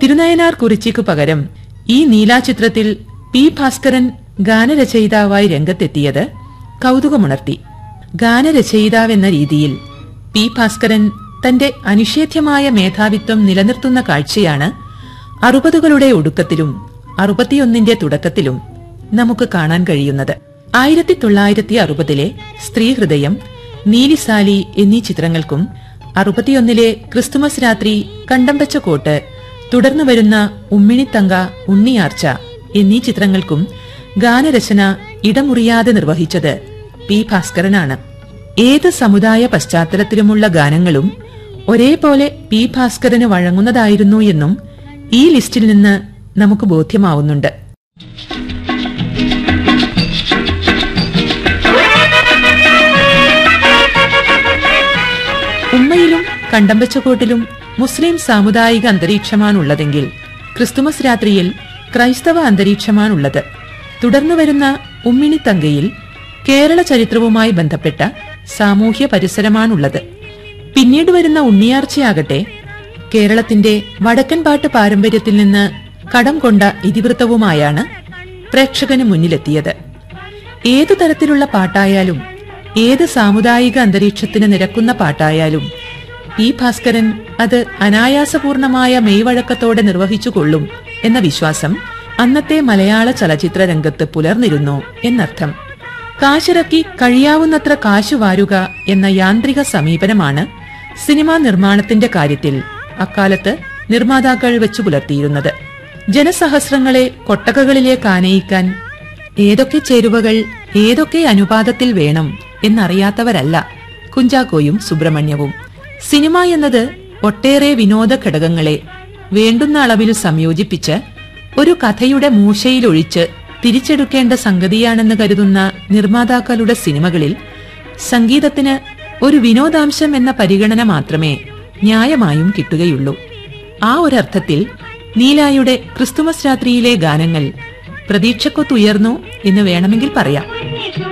തിരുനയനാർ കുറിച്ചിക്കു പകരം ഈ നീലാചിത്രത്തിൽ പി ഭാസ്കരൻ ഗാനരചയിതാവായി രംഗത്തെത്തിയത് കൗതുകമുണർത്തി. ഗാനരചയിതാവെന്ന രീതിയിൽ പി ഭാസ്കരൻ തന്റെ അനിഷേധ്യമായ മേധാവിത്വം നിലനിർത്തുന്ന കാഴ്ചയാണ് 60കളുടെ ഒടുക്കത്തിലും 61ന്റെ തുടക്കത്തിലും നമുക്ക് കാണാൻ കഴിയുന്നത്. 1960 സ്ത്രീഹൃദയം, നീലിസാലി എന്നീ ചിത്രങ്ങൾക്കും 61 ക്രിസ്തുമസ് രാത്രി, കണ്ടംവച്ച കോട്ട്, തുടർന്നു വരുന്ന ഉമ്മിണിത്തങ്ക, ഉണ്ണിയാർച്ച എന്നീ ചിത്രങ്ങൾക്കും ഗാനരചന ഇടമുറിയാതെ നിർവഹിച്ചത് പി ഭാസ്കരനാണ്. ഏത് സമുദായ പശ്ചാത്തലത്തിലുമുള്ള ഗാനങ്ങളും ഒരേപോലെ പി ഭാസ്കരന് വഴങ്ങുന്നതായിരുന്നു എന്നും ഈ ലിസ്റ്റിൽ നിന്ന് നമുക്ക് ബോധ്യമാവുന്നുണ്ട്. ഉമ്മയിലും കണ്ടംവച്ചക്കോട്ടിലും മുസ്ലിം സാമുദായിക അന്തരീക്ഷമാണുള്ളതെങ്കിൽ ക്രിസ്തുമസ് രാത്രിയിൽ ക്രൈസ്തവ അന്തരീക്ഷമാണുള്ളത്. തുടർന്നു വരുന്ന ഉമ്മിണിത്തങ്കയിൽ കേരള ചരിത്രവുമായി ബന്ധപ്പെട്ട സാമൂഹ്യ പരിസരമാണുള്ളത്. പിന്നീട് വരുന്ന ഉണ്ണിയാർച്ചയാകട്ടെ കേരളത്തിന്റെ വടക്കൻ പാട്ട് പാരമ്പര്യത്തിൽ നിന്ന് കടം കൊണ്ട ഇതിവൃത്തവുമായാണ് പ്രേക്ഷകന് മുന്നിലെത്തിയത്. ഏതു തരത്തിലുള്ള പാട്ടായാലും, ഏത് സാമുദായിക അന്തരീക്ഷത്തിന് നിരക്കുന്ന പാട്ടായാലും പി ഭാസ്കരൻ അത് അനായാസപൂർണമായ മെയ്വഴക്കത്തോടെ നിർവഹിച്ചുകൊള്ളും എന്ന വിശ്വാസം അന്നത്തെ മലയാള ചലച്ചിത്ര രംഗത്ത് പുലർന്നിരുന്നു എന്നർത്ഥം. കാശിറക്കി കഴിയാവുന്നത്ര കാശു വാരുക എന്ന യാന്ത്രിക സമീപനമാണ് സിനിമാ നിർമ്മാണത്തിന്റെ കാര്യത്തിൽ അക്കാലത്ത് നിർമ്മാതാക്കൾ വെച്ചു പുലർത്തിയിരുന്നത്. ജനസഹസ്രങ്ങളെ കൊട്ടകകളിലേക്ക് ആനയിക്കാൻ ഏതൊക്കെ ചേരുവകൾ ഏതൊക്കെ അനുപാതത്തിൽ വേണം എന്നറിയാത്തവരല്ല കുഞ്ചാക്കോയും സുബ്രഹ്മണ്യവും. സിനിമ എന്നത് ഒട്ടേറെ വിനോദ ഘടകങ്ങളെ വേണ്ടുന്ന അളവിൽ സംയോജിപ്പിച്ച് ഒരു കഥയുടെ മൂശയിലൊഴിച്ച് തിരിച്ചെടുക്കേണ്ട സംഗതിയാണെന്ന് കരുതുന്ന നിർമ്മാതാക്കളുടെ സിനിമകളിൽ സംഗീതത്തിന് ഒരു വിനോദാംശം എന്ന പരിഗണന മാത്രമേ ന്യായമായും കിട്ടുകയുള്ളൂ. ആ ഒരർത്ഥത്തിൽ നീലായുടെ ക്രിസ്തുമസ് രാത്രിയിലെ ഗാനങ്ങൾ പ്രതീക്ഷക്കൊത്തുയർന്നു എന്ന് വേണമെങ്കിൽ പറയാം.